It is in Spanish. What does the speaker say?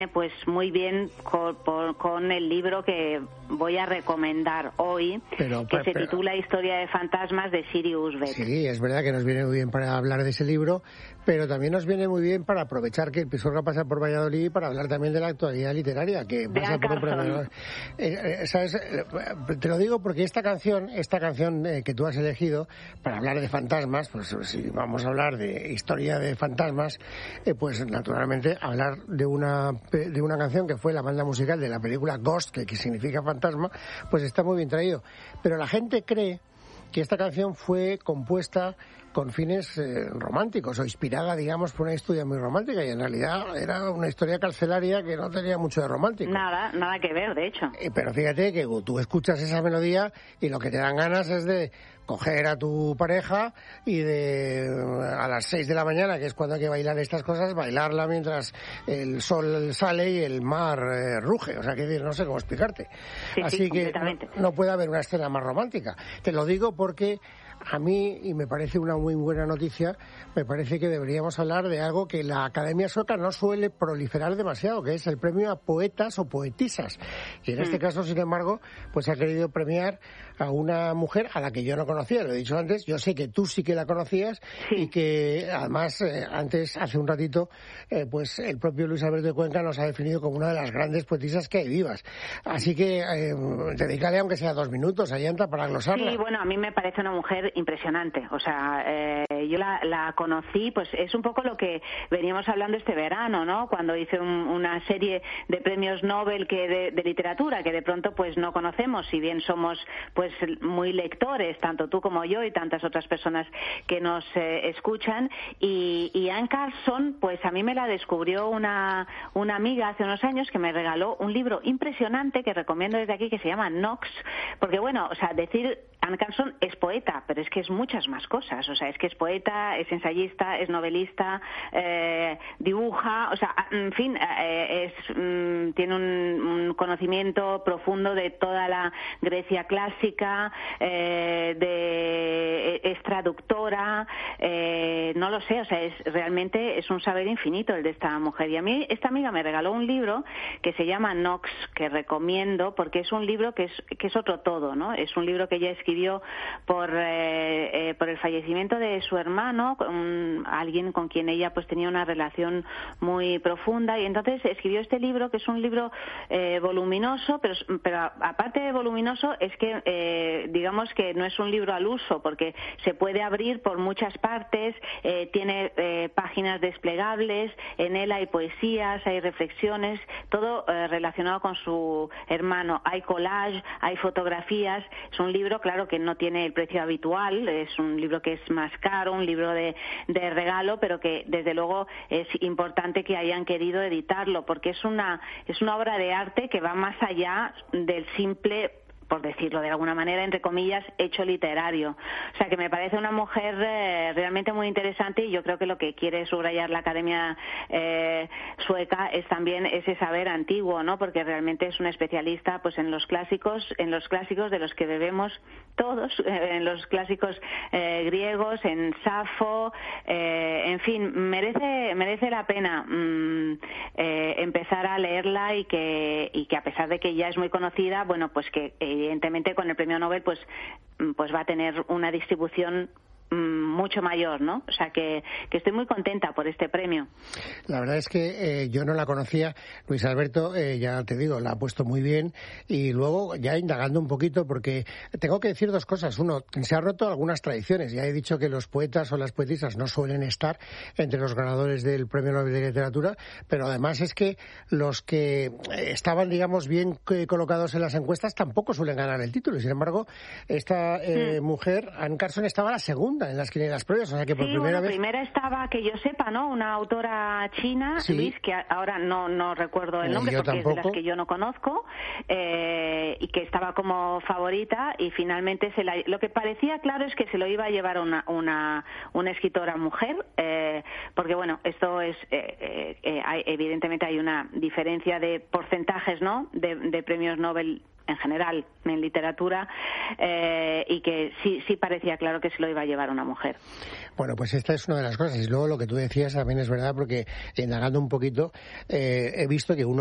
pues muy bien con el libro que voy a recomendar hoy, que se titula Historia de fantasmas, de Siri Husbeck. Sí, es verdad que nos viene muy bien para hablar de ese libro, pero también nos viene muy bien para aprovechar que el Pisuerga pasa por Valladolid para hablar también de la actualidad literaria, que pasa por un premio. ¿Sabes? Te lo digo porque esta canción que tú has elegido para hablar de fantasmas, pues si vamos a hablar de historia de fantasmas, pues naturalmente hablar de una canción que fue la banda musical de la película Ghost, que significa fantasma, pues está muy bien traído. Pero la gente cree que esta canción fue compuesta con fines románticos o inspirada, digamos, por una historia muy romántica, y en realidad era una historia carcelaria que no tenía mucho de romántico. Nada que ver, de hecho. Pero fíjate que tú escuchas esa melodía y lo que te dan ganas es de coger a tu pareja y a las 6 de la mañana, que es cuando hay que bailar estas cosas, bailarla mientras el sol sale y el mar ruge. O sea, que no sé cómo explicarte. Sí, así que no puede haber una escena más romántica. Te lo digo porque a mí, y me parece una muy buena noticia, me parece que deberíamos hablar de algo que la Academia Sueca no suele proliferar demasiado, que es el premio a poetas o poetisas. Y en este caso, sin embargo, pues ha querido premiar a una mujer a la que yo no conocía, lo he dicho antes. Yo sé que tú sí que la conocías, y que además hace un ratito, pues el propio Luis Alberto de Cuenca nos ha definido como una de las grandes poetisas que hay vivas. Así que dedícale aunque sea 2 minutos a Yanta para glosarla. Sí, bueno, a mí me parece una mujer impresionante. O sea, yo la conocí, pues es un poco lo que veníamos hablando este verano, ¿no? Cuando hice una serie de premios Nobel de literatura que de pronto pues no conocemos, si bien somos pues muy lectores, tanto tú como yo y tantas otras personas que nos escuchan. Y Anne Carson, pues a mí me la descubrió una amiga hace unos años, que me regaló un libro impresionante que recomiendo desde aquí, que se llama Nox, porque bueno, o sea, decir Anne Carson es poeta, pero es que es muchas más cosas. O sea, es que es poeta, es ensayista, es novelista, dibuja, o sea, en fin, tiene un conocimiento profundo de toda la Grecia clásica, es traductora, no lo sé, o sea, realmente es un saber infinito el de esta mujer. Y a mí esta amiga me regaló un libro que se llama Nox, que recomiendo porque es un libro que es otro todo, ¿no? Es un libro que ella escribió por el fallecimiento de su hermano, alguien con quien ella pues tenía una relación muy profunda, y entonces escribió este libro, que es un libro voluminoso, pero aparte de voluminoso es que digamos que no es un libro al uso, porque se puede abrir por muchas partes, tiene páginas desplegables, en él hay poesías, hay reflexiones, todo relacionado con su hermano, hay collage, hay fotografías. Es un libro, claro, que no tiene el precio habitual, es un libro que es más caro, un libro de regalo, pero que desde luego es importante que hayan querido editarlo, porque es una obra de arte que va más allá del simple, por decirlo de alguna manera, entre comillas, hecho literario. O sea, que me parece una mujer realmente muy interesante, y yo creo que lo que quiere subrayar la Academia Sueca es también ese saber antiguo, ¿no? Porque realmente es una especialista pues en los clásicos de los que bebemos todos, en los clásicos griegos, en Safo, en fin, merece la pena empezar a leerla, y que a pesar de que ya es muy conocida, bueno, pues que evidentemente con el premio Nobel pues va a tener una distribución mucho mayor, ¿no? O sea, que estoy muy contenta por este premio. La verdad es que yo no la conocía. Luis Alberto, ya te digo, la ha puesto muy bien, y luego ya indagando un poquito, porque tengo que decir 2 cosas. Uno, se han roto algunas tradiciones. Ya he dicho que los poetas o las poetisas no suelen estar entre los ganadores del premio Nobel de Literatura, pero además es que los que estaban, digamos, bien colocados en las encuestas tampoco suelen ganar el título. Sin embargo, esta mujer, Anne Carson, estaba la segunda en las quinielas previas, o sea que por primera vez... primera estaba, que yo sepa, ¿no? Una autora china, sí. Luis, que ahora no recuerdo el nombre, porque tampoco. Es de las que yo no conozco, y que estaba como favorita, y finalmente lo que parecía claro es que se lo iba a llevar una escritora mujer, porque bueno, esto es evidentemente hay una diferencia de porcentajes, ¿no? De premios Nobel en general, en literatura, y que sí parecía claro que se lo iba a llevar una mujer. Bueno, pues esta es una de las cosas. Y luego lo que tú decías también es verdad, porque indagando un poquito, he visto que uno